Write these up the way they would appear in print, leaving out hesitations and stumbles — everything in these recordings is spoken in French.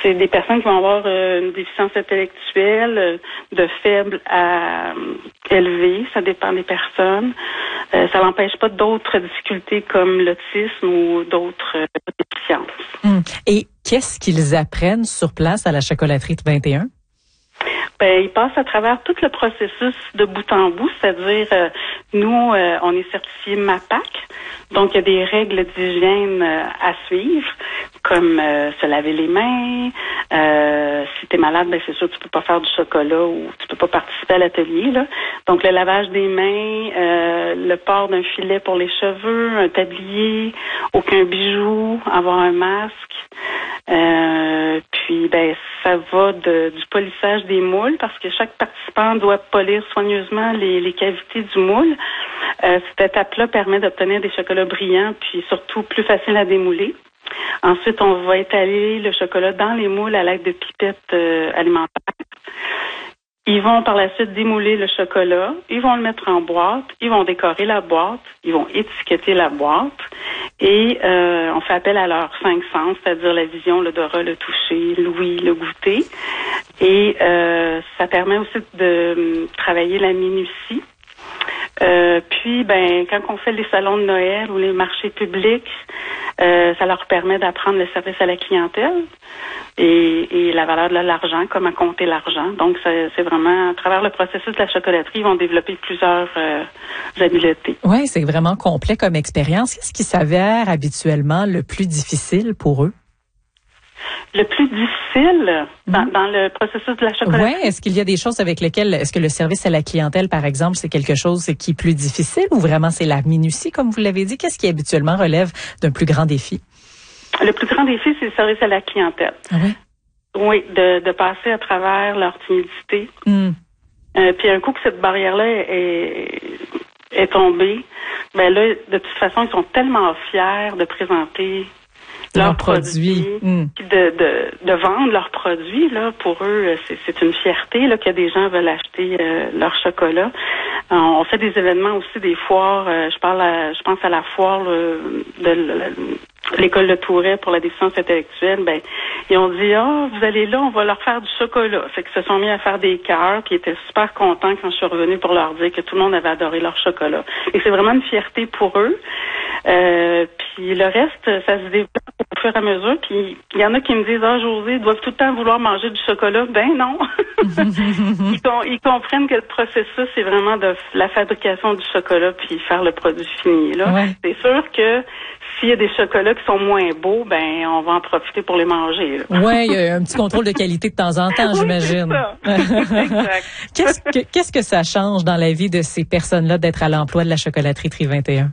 c'est des personnes qui vont avoir une déficience intellectuelle de faible à élevée. Ça dépend des personnes. Ça n'empêche pas d'autres difficultés comme l'autisme ou d'autres déficiences. Et qu'est-ce qu'ils apprennent sur place à la chocolaterie de 21? Ils passent à travers tout le processus de bout en bout, c'est-à-dire nous, on est certifié MAPAC, donc il y a des règles d'hygiène à suivre, comme se laver les mains. Si tu es malade, c'est sûr que tu peux pas faire du chocolat ou tu peux pas participer à l'atelier, là. Donc le lavage des mains, le port d'un filet pour les cheveux, un tablier, aucun bijou, avoir un masque. Puis ça va du polissage des moules parce que chaque participant doit polir soigneusement les cavités du moule. Cette étape-là permet d'obtenir des chocolats brillants puis surtout plus faciles à démouler. Ensuite, on va étaler le chocolat dans les moules à l'aide de pipettes alimentaires. Ils vont par la suite démouler le chocolat, ils vont le mettre en boîte, ils vont décorer la boîte, ils vont étiqueter la boîte et on fait appel à leurs 5 sens, c'est-à-dire la vision, l'odorat, le toucher, l'ouïe, le goûter. Et ça permet aussi de travailler la minutie. Puis, quand on fait les salons de Noël ou les marchés publics, ça leur permet d'apprendre le service à la clientèle et la valeur de l'argent, comment compter l'argent. Donc, c'est vraiment, à travers le processus de la chocolaterie, ils vont développer plusieurs habiletés. Oui, c'est vraiment complet comme expérience. Qu'est-ce qui s'avère habituellement le plus difficile pour eux? Le plus difficile dans le processus de la chocolaterie? Oui, est-ce qu'il y a des choses avec lesquelles, est-ce que le service à la clientèle, par exemple, c'est quelque chose qui est plus difficile ou vraiment c'est la minutie, comme vous l'avez dit? Qu'est-ce qui habituellement relève d'un plus grand défi? Le plus grand défi, c'est le service à la clientèle. Ah oui? Oui, de passer à travers leur timidité. Puis un coup que cette barrière-là est tombée, là, de toute façon, ils sont tellement fiers de présenter leurs produits, puis de vendre leurs produits, là, pour eux, c'est une fierté là que des gens veulent acheter leur chocolat. On fait des événements aussi, des foires. Je pense à la foire de l'école de Touret pour la déficience intellectuelle. Ils ont dit vous allez là, on va leur faire du chocolat. Fait qu'ils se sont mis à faire des cœurs, puis ils étaient super contents quand je suis revenue pour leur dire que tout le monde avait adoré leur chocolat. Et c'est vraiment une fierté pour eux. Puis le reste, ça se développe au fur et à mesure. Puis il y en a qui me disent Josée, ils doivent tout le temps vouloir manger du chocolat. Non. Ils comprennent que le processus, c'est vraiment de la fabrication du chocolat puis faire le produit fini. Là. Ouais. C'est sûr que s'il y a des chocolats qui sont moins beaux, on va en profiter pour les manger. Oui, il y a un petit contrôle de qualité de temps en temps, j'imagine. Exact. Qu'est-ce que ça change dans la vie de ces personnes-là d'être à l'emploi de la chocolaterie Tri 21?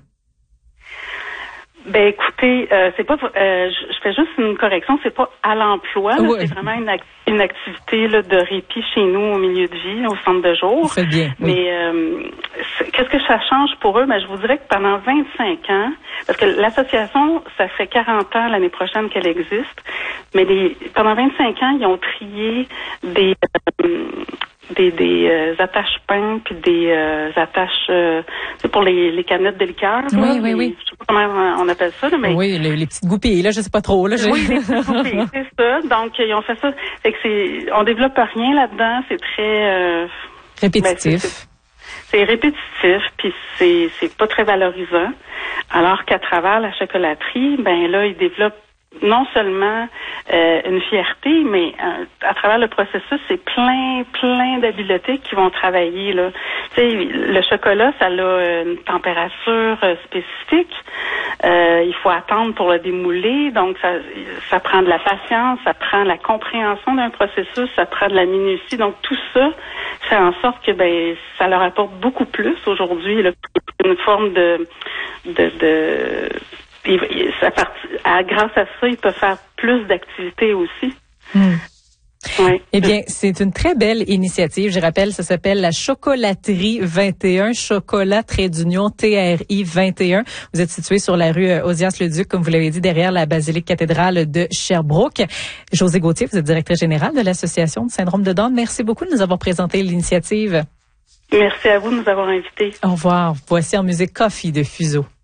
Écoutez, c'est pas. Je fais juste une correction. C'est pas à l'emploi. Là, c'est vraiment une activité là, de répit chez nous au milieu de vie, au centre de jour. Vous faites bien. Oui. Mais qu'est-ce que ça change pour eux? Je vous dirais que pendant 25 ans, parce que l'association, ça fait 40 ans l'année prochaine qu'elle existe, mais pendant 25 ans, ils ont trié des attaches-pains puis des attaches pour les canettes de liqueur. Oui. Je sais pas comment on appelle ça. Là, mais oui, les petites goupilles, là, je sais pas trop. Là, oui, les petites goupilles, c'est ça. Donc, ils ont fait ça. Fait que on développe rien là-dedans. C'est très répétitif. C'est répétitif, puis c'est pas très valorisant. Alors qu'à travers la chocolaterie, là, ils développent non seulement une fierté, mais à travers le processus, c'est plein d'habiletés qui vont travailler là. Tu sais, le chocolat, ça a une température spécifique. Il faut attendre pour le démouler, donc ça prend de la patience, ça prend la compréhension d'un processus, ça prend de la minutie. Donc tout ça fait en sorte que ça leur apporte beaucoup plus aujourd'hui. Là, une forme grâce à ça, ils peuvent faire plus d'activités aussi. Oui. Eh bien, c'est une très belle initiative. Je rappelle, ça s'appelle la Chocolaterie 21, chocolat-d'union TRI 21. Vous êtes situé sur la rue Osias-le-Duc, comme vous l'avez dit, derrière la basilique cathédrale de Sherbrooke. Josée Gauthier, vous êtes directrice générale de l'Association du syndrome de Down. Merci beaucoup de nous avoir présenté l'initiative. Merci à vous de nous avoir invités. Au revoir. Voici en musique Coffee de Fuseau.